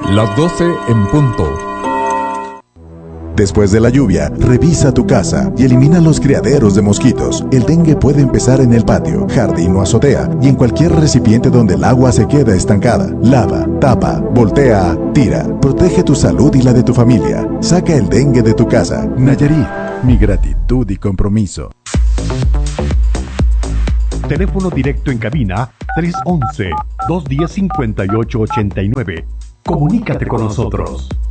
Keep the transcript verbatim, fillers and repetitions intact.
Las doce en punto. Después de la lluvia, revisa tu casa y elimina los criaderos de mosquitos. El dengue puede empezar en el patio, jardín o azotea y en cualquier recipiente donde el agua se queda estancada. Lava, tapa, voltea, tira. Protege tu salud y la de tu familia. Saca el dengue de tu casa. Nayarit, mi gratitud y compromiso. Teléfono directo en cabina tres once, dos diez, cincuenta y ocho ochenta y nueve. Comunícate con nosotros.